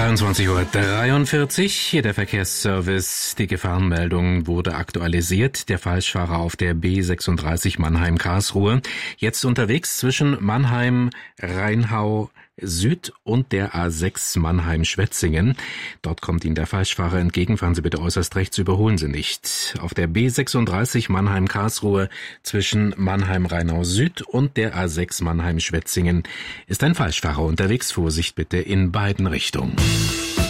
23:43 Uhr, hier der Verkehrsservice. Die Gefahrenmeldung wurde aktualisiert. Der Falschfahrer auf der B36 Mannheim-Karlsruhe. Jetzt unterwegs zwischen Mannheim-Rheinau Süd und der A6 Mannheim-Schwetzingen. Dort kommt Ihnen der Falschfahrer entgegen. Fahren Sie bitte äußerst rechts, überholen Sie nicht. Auf der B36 Mannheim-Karlsruhe zwischen Mannheim-Rheinau Süd und der A6 Mannheim-Schwetzingen ist ein Falschfahrer unterwegs. Vorsicht bitte in beiden Richtungen.